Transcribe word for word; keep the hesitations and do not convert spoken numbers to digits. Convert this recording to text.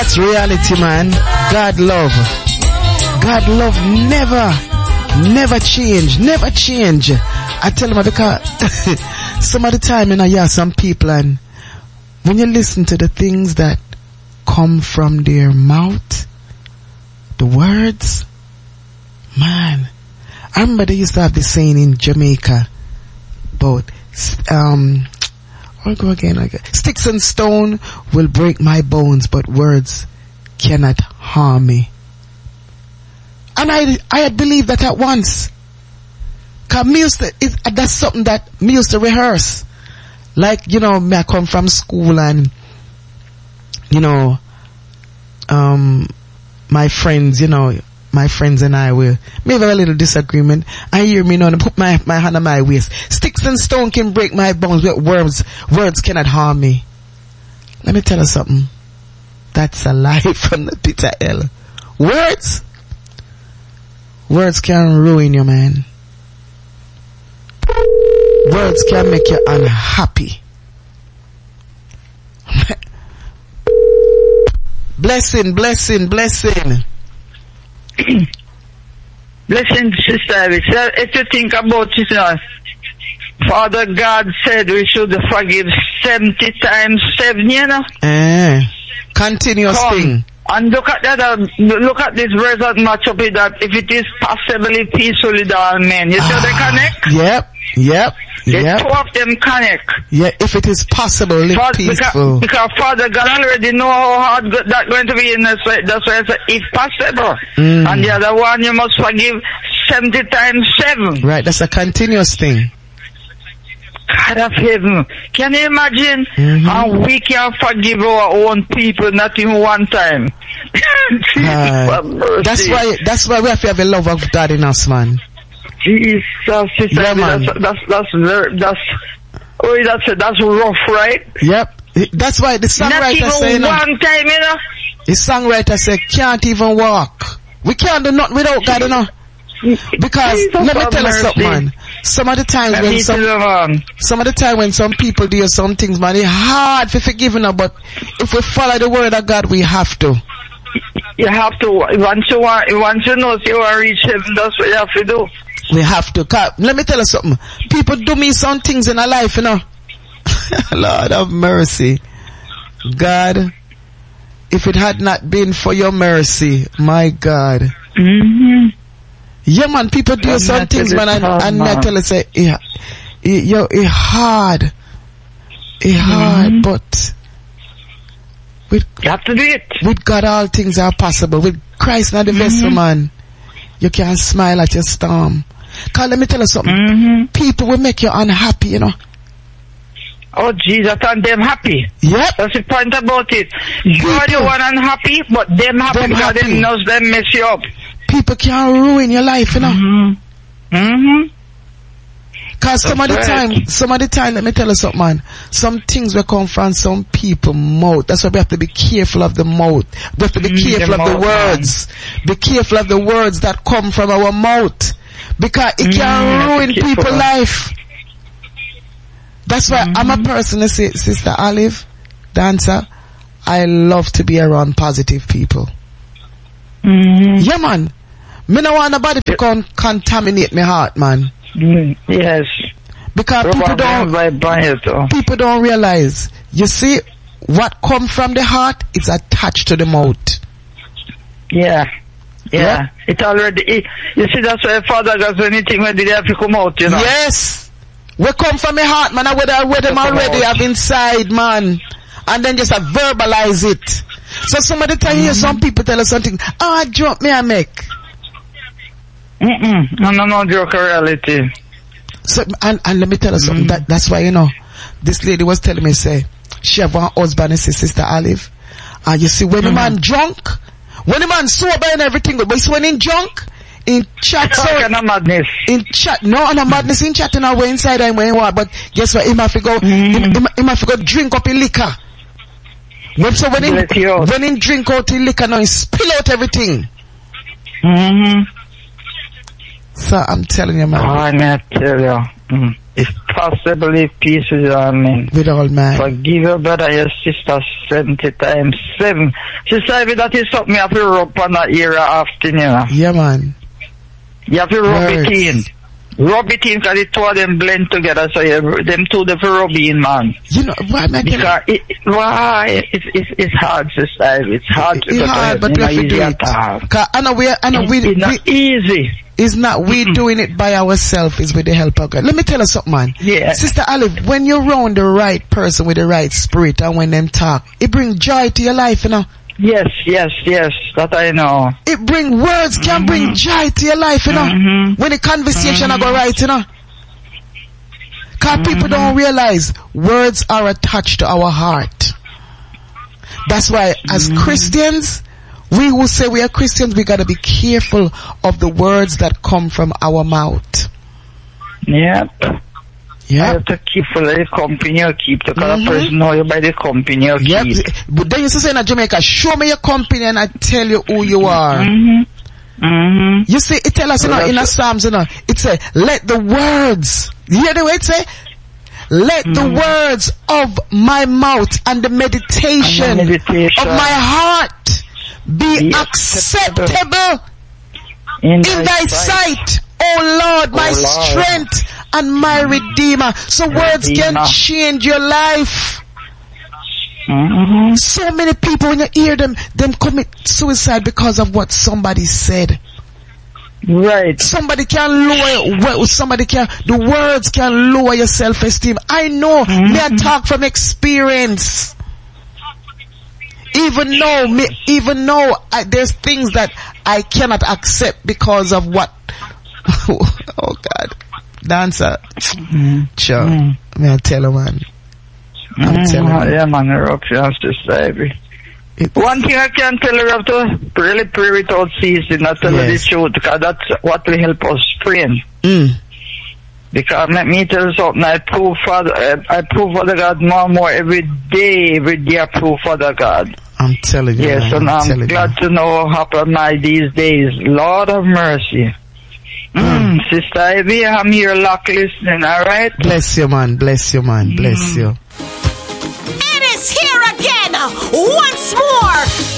It's reality, man. God love. God love never, never change, never change. I tell them because some of the time, you know, yeah, some people, and when you listen to the things that come from their mouth, the words, man. I remember they used to have this saying in Jamaica about, um, I'll go again, again. Sticks and stone will break my bones, but words cannot harm me. And I, I had believed that at once. Cause me used to, it, that's something that me used to rehearse. Like, you know, me I come from school and, you know, um, my friends, you know, my friends and I will maybe have a little disagreement. I hear me now and put my, my hand on my waist. Sticks and stone can break my bones, but words, words cannot harm me. Let me tell you something. That's a lie from the pit of hell. Words, words can ruin you, man. Words can make you unhappy. Blessing, blessing, blessing. Blessing, Sister. If you think about it, you know, Father God said we should forgive seventy times seven, you know. Eh, continuous Come. thing. And look at that, uh, look at this verse that match up with that. If it is possibly peaceful with all men. You see how they connect? Yep, yep, The yep. two of them connect. Yeah, if it is possible, live Father, peaceful. because, because Father God already know how hard go- that's going to be in this way. That's why I said, if possible. Mm. And the other one, you must forgive seventy times seven. Right, that's a continuous thing. God of heaven. Can you imagine? Mm-hmm. And we can forgive our own people not even one time. Uh, that's why, that's why we have to have a love of God in us, man. Jesus, sister, Yeah, man. that's, that's, that's, very, that's, oh, that's, that's rough, right? Yep. That's why the Not songwriter even say, you know, one time, you know? the songwriter say, can't even walk. We can't do nothing without God, you know. Because, Jesus let me have tell you something, mercy. man. Some of the times Let when me some, tell you, man. some of the time when some people do some things, man, it's hard for forgiving them, but if we follow the word of God, we have to. You have to, once you want, once you know you want to reach heaven, that's what you have to do. We have to. Cause, let me tell you something. People do me some things in our life, you know. Lord have mercy. God, if it had not been for your mercy, my God. Mm-hmm. Yeah, man, people do I'm some things, man, and, hard, and man. I tell you, say, yeah, it, yo, it hard. It hard, Mm-hmm. but with, You have to do it. with God, all things are possible. With Christ, not the vessel, Mm-hmm. man, you can smile at your storm. Cause let me tell you something. Mm-hmm. People will make you unhappy, you know. Oh, Jesus, and them happy. Yep. That's the point about it. You are the People. one unhappy, but them happy Them because happy. them knows them mess you up. People can ruin your life, you know. Mm-hmm. Mm-hmm. Cause some of the That's time, right. some of the time, let me tell you something, man. Some things will come from some people mouth. That's why we have to be careful of the mouth. We have to be Mm, careful the of the mouth, man. words. Be careful of the words that come from our mouth. Because it Mm, can ruin be careful. people's life. That's why Mm-hmm. I'm a person, say, Sister Olive, dancer, I love to be around positive people. Mm-hmm. Yeah, man. Me no want nobody to con- contaminate my heart, man. Mm, yes. Because people don't, By, by it, oh. people don't realize. You see, what comes from the heart is attached to the mouth. Yeah. Yeah. Yeah. It already, it, you see, that's why Father does anything when they have to come out, you know. Yes. We come from the heart, man. I would have read them Come already out. have inside, man. And then just uh, verbalize it. So some of the time, you hear some people tell us something. Oh, I drop me, I make. Mm-mm. No, no, no, joke reality. So, and, and let me tell you something. Mm. That, that's why, you know, this lady was telling me, say, she have one husband and say, Sister Olive. And you see, when the Mm. man drunk, when the man sober and everything, but it's when in drunk, in chat, so, Talking of madness. in chat, no, no madness in chatting away inside and when what, but guess what, he might go, Mm. he, he, he might go drink up in liquor. When, so when Let you he, out. when he drink out in liquor, now he spill out everything. Mm-hmm. So I'm telling you, man. Oh, I may tell you. Mm. If possible, leave peace with all men. With all men. Forgive your brother and your sister seventy times seven. Sister Ivy, that is something you have to rub on that era often, you know. Yeah, man. You have to rub Words. it in. Rub it in because the two of them blend together, so you, them two the rub in, man. You know, why am I telling Because it, why? It's, it's, it's hard, Sister Ivy. It's hard to It's go to hard, heaven. but we have to do It's it. not hard. Cause I know we, I know we, It's not we, easy. it's not we doing it by ourselves, it's with the help of God. Let me tell you something, man. Yeah. Sister Olive, when you're around the right person with the right spirit and when them talk, it brings joy to your life, you know. Yes, yes, yes. That I know. It bring words can Mhm. bring joy to your life, you know. Mhm. When the conversation Mhm. I go right, you know. Cause people Mhm. don't realize words are attached to our heart. That's why as Mhm. Christians, we who say we are Christians, we gotta be careful of the words that come from our mouth. Yep. You Yeah. have to keep for the company you keep. The kind Mhm. of person know you by the company you Yep. keep. But then you say in Jamaica, show me your company and I tell you who you are. Mm-hmm. Mm-hmm. You see, it tell us, you know, in the Psalms, you know, it say, let the words, you hear the way it say? Let the Mhm. words of my mouth and the meditation, And the meditation of my heart be be acceptable, acceptable in in thy sight, O Lord, my O Lord. strength and my redeemer. So words can Redeemer. change your life. Mm-hmm. So many people, when you hear them, them commit suicide because of what somebody said. Right. Somebody can lower, well, somebody can, the words can lower your self-esteem. I know, Mhm. me I talk from experience. Even though, me, even though I, there's things that I cannot accept because of what, oh God, dancer, Mm-hmm. sure, Mm. me I tell you, man. I'm Mm, telling you. yeah, man, you're up to Sister Ivy. It- One thing I can tell you, you have to really pray without ceasing, not tell you Yes. the truth, because that's what will help us praying. Mm. Because let me tell you something, I prove Father, I, I prove Father God more and more every day, every day I prove Father God. I'm telling you, Yes, man, and I'm I'm telling glad you. to know what happened now these days. Lord of mercy. Mm, Sister Ivy, I'm here lock listening, alright? Bless you, man, bless you, man, bless you. It is here again, once more,